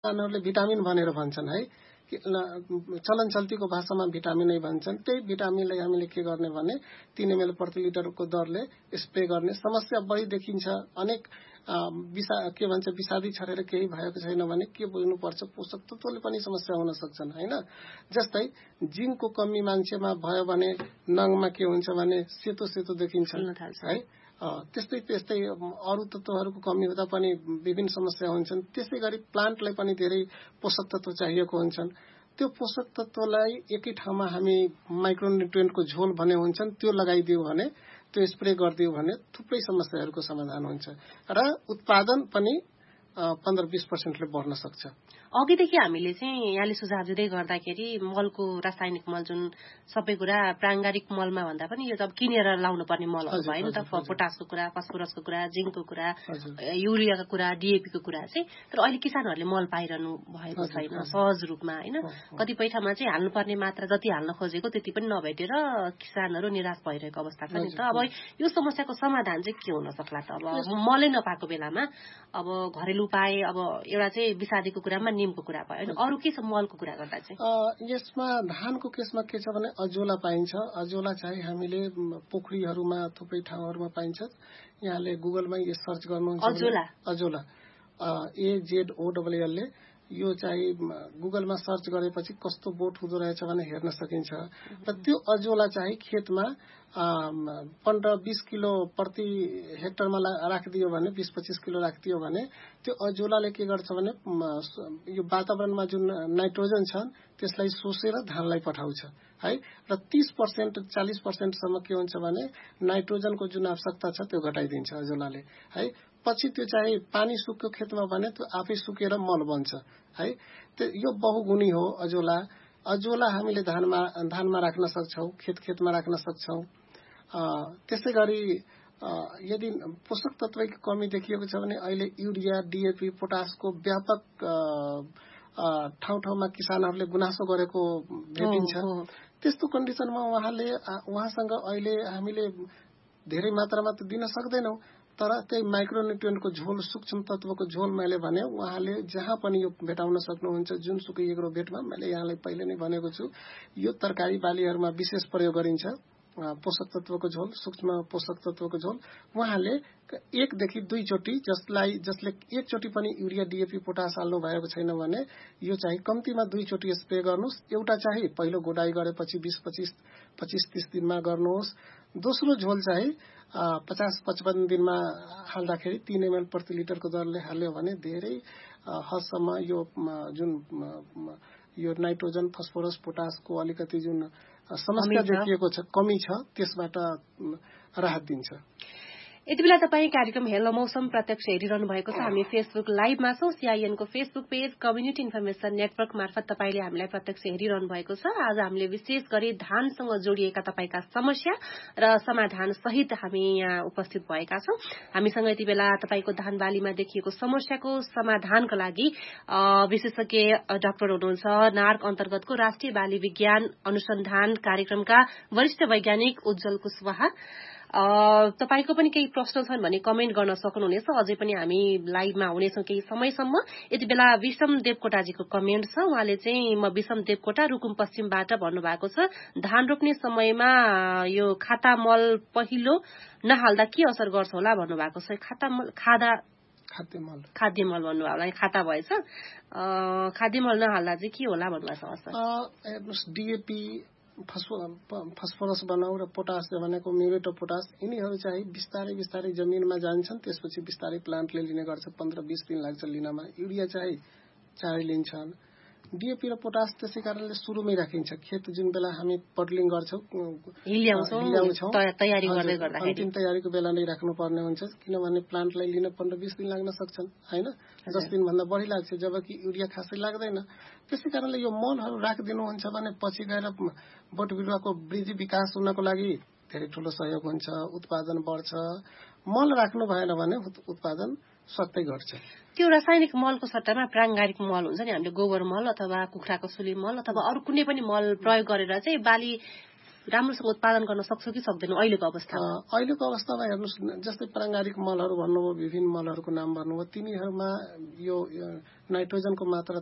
किसानहरूले भिटामिन भनेर भन्छन् है, चलन चल्तीको भाषामा भिटामिनै भन्छन्। त्यही भिटामिनलाई हामीले के गर्ने भने 3 ml प्रति लिटरको दरले स्प्रे गर्ने। समस्या बढी देखिन्छ, अनेक के भन्छ विषादी छरेर केही भएको छैन भने के बुझ्नुपर्छ, पोषक तत्त्वले पनि समस्या हुन सक्छन् हैन। जस्तै जिङ्कको कमी मान्छेमा भयो भने नङमा के हुन्छ भने सेतो सेतो देखिन्छ है। त्यस्तै अरू तत्त्वहरूको कमी हुँदा पनि विभिन्न समस्या हुन्छन्। त्यसै गरी प्लान्टलाई पनि धेरै पोषक तत्त्व चाहिएको हुन्छन्। त्यो पोषक तत्त्वलाई एकै ठाउँमा हामी माइक्रोन्युट्रिएन्टको झोल भने हुन्छन् त्यो लगाइदियो भने, त्यो स्प्रे गरिदियो भने थुप्रै समस्याहरूको समाधान हुन्छ र उत्पादन पनि 15-20% ले बढ्न सक्छ। अघिदेखि हामीले चाहिँ यहाँले सुझाव दिँदै गर्दाखेरि मलको रासायनिक मल जुन सबै कुरा प्राङ्गारिक मलमा भन्दा पनि यो त अब किनेर लाउनु पर्ने मलहरू भयो नि त, पोटासको कुरा, फस्फोरसको कुरा, जिङ्कको कुरा, युरियाको कुरा, डिएपीको कुरा चाहिँ। तर अहिले किसानहरूले मल पाइरहनु भएको छैन सहज रूपमा हैन। कतिपय ठाउँमा चाहिँ हाल्नुपर्ने मात्रा जति हाल्न खोजेको त्यति पनि नभेटेर किसानहरू निराश भइरहेको अवस्था छ नि त। अब यो समस्याको समाधान चाहिँ के हुन सक्ला त? अब मलै नपाएको बेलामा अब घरेलु उपाय, अब एउटा चाहिँ विषादीको कुरामा निमको कुरा भयो, अरू के छ मलको कुरा गर्दा चाहिँ? यसमा धानको केसमा के छ भने अजोला पाइन्छ। अजोला चाहिँ हामीले पोखरीहरूमा थुप्रै ठाउँहरूमा पाइन्छ। यहाँले गुगलमा यो सर्च गर्नुहुन्छ अजोला AZOLL ले यो चाहिँ गुगलमा सर्च गरेपछि कस्तो बोट हुँदो रहेछ भने हेर्न सकिन्छ। र त्यो अजोला चाहिँ खेतमा 15-20 किलो प्रति हेक्टरमा राखिदियो भने, 20-25 किलो राखिदियो भने त्यो अजोलाले के गर्छ भने यो वातावरणमा जुन नाइट्रोजन छ त्यसलाई सोसेर धानलाई पठाउँछ है। र 30% 40% सम्म के हुन्छ भने नाइट्रोजनको जुन आवश्यकता छ त्यो घटाइदिन्छ अजोलाले है। पछि त्यो चाहिँ पानी सुक्यो खेतमा भने त्यो आफै सुकेर मल बन्छ है। यो बहुगुणी हो अजोला। अजोला हामीले धानमा राख्न सक्छौं, खेतमा राख्न सक्छौं। त्यसै गरी यदि पोषक तत्वको कमी देखिएको छ भने अहिले युरिया, डिएपी, पोटासको व्यापक ठाउँ-ठाउँमा किसानहरूले गुनासो गरेको भेटिन्छ। त्यस्तो कन्डिसनमा उहाँसँग अहिले हामीले धेरै मात्रामा त दिन सक्दैनौं, तर त्यही माइक्रोन्युट्रिएन्टको झोल, सूक्ष्म तत्वको झोल मैले भने उहाँले जहाँ पनि यो भेटाउन सक्नुहुन्छ। जुनसुकै एग्रो भेटमा मैले यहाँलाई पहिले नै भनेको छु, यो तरकारी बालीहरूमा विशेष प्रयोग गरिन्छ पोषक तत्वको झोल, सूक्ष्म पोषक तत्वको झोल। उहाँले 1 देखि 2 चोटी जसले 1 चोटी पनि युरिया, डिएपी, पोटास हाल्नु भएको छैन भने यो चाहिँ कम्तीमा 2 चोटी स्प्रे गर्नुहोस्। एउटा चाहिँ पहिलो गोडाई गरेपछि 20-25-30 दिनमा गर्नुहोस्। दोस्रो झोल चाहिँ 50-55 दिनमा हाल्दाखेरि 3 ml प्रति लिटरको दरले हाल्यो भने धेरै हदसम्म यो जुन यो नाइट्रोजन, फस्फोरस, पोटासको अलिकति जुन समस्या देखिएको छ, कमी छ, त्यसबाट राहत दिन्छ। यति बेला तपाईँ कार्यक्रम हेलो मौसम प्रत्यक्ष हेरिरहनु भएको छ। हामी फेसबुक लाइभमा छौं। सीआईएन को Facebook page community information network मार्फत तपाईले हामीलाई प्रत्यक्ष हेरिरहनु भएको छ। आज हामीले विशेष गरी धानसँग जोडिएका तपाईका समस्या र समाधान सहित हामी यहाँ उपस्थित भएका छौं। हामीसँग यति बेला तपाईको धान बालीमा देखिएको समस्याको समाधानका लागि विशेषज्ञ डाक्टर हुनुहुन्छ नार्क अन्तर्गतको राष्ट्रिय बाली विज्ञान अनुसन्धान कार्यक्रमका वरिष्ठ वैज्ञानिक उज्जवल कुशवाहा। तपाईको पनि केही प्रश्न छन् भने कमेन्ट गर्न सक्नुहुनेछ। अझै पनि हामी लाइभमा हुनेछौं केही समयसम्म। यति बेला विषम देवकोटाजीको कमेन्ट छ। उहाँले चाहिँ म विषम देवकोटा रुकुम पश्चिमबाट भन्नुभएको छ, धान रोप्ने समयमा यो खाता मल पहिलो नहाल्दा के असर गर्छ होला भन्नुभएको छ। खाद्य मल भन्नुभयो होला, खाता भएछ। खाद्य मल नहाल्दा चाहिँ के होला भन्नुभएको छ? डिएपी, फस्फोरस बनाऊ र पोटास भनेको म्युरेट अफ पोटास, यिनीहरू चाहिँ बिस्तारै जमिनमा जान्छन्। त्यसपछि बिस्तारै प्लान्टले लिने गर्छ, 15-20 दिन लाग्छ लिनमा। युरिया चाहिँ चाँडै लिन्छन्। डिएपी र पोटास त्यसै कारणले सुरुमै राखिन्छ। खेत जुन बेला हामी पडलिङ गर्छौं, हिल्याउँछौं, तयारी गर्दै गर्दाखेरि अन्तिम तयारीको बेला नै राख्नुपर्ने हुन्छ, किनभने प्लान्टलाई लिन 15-20 दिन लाग्न सक्छन् हैन। 10 दिन भन्दा बढी लाग्छ, जबकि युरिया खासै लाग्दैन। त्यसै कारणले यो मलहरू राखिदिनुहुन्छ भने पछि गएर बोट बिरुवाको वृद्धि विकास हुनको लागि धेरै ठूलो सहयोग हुन्छ, उत्पादन बढ्छ। मल राख्नु भएन भने उत्पादन सट्टै घट्छ। त्यो रासायनिक मलको सट्टामा प्राङ्गारिक मल हुन्छ नि, हामीले गोबर मल अथवा कुखुराको सुली मल अथवा अरू कुनै पनि मल प्रयोग गरेर चाहिँ बाली राम्रोसँग उत्पादन गर्न सक्छौँ कि सक्दैनौँ अहिलेको अवस्थामा? अहिलेको अवस्थामा हेर्नुहोस्, जस्तै प्राङ्गारिक मलहरू भन्नुभयो, विभिन्न मलहरूको नाम भन्नुभयो, तिनीहरूमा यो नाइट्रोजनको मात्रा